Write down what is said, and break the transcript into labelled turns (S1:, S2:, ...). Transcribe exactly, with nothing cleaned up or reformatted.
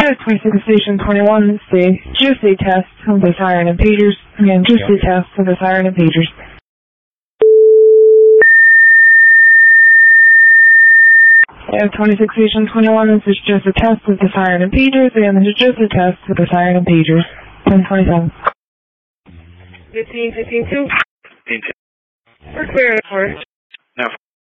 S1: have twenty-six Station twenty-one, it's the Juicy test of the siren and pagers. Again, Juicy test of the siren and pagers. I have twenty-six Station twenty-one, this is just a test of the siren and pagers. Again, this is just a test of the siren and pagers. ten twenty-seven.
S2: fifteen, fifteen, two. fifteen, two. We're clear for it.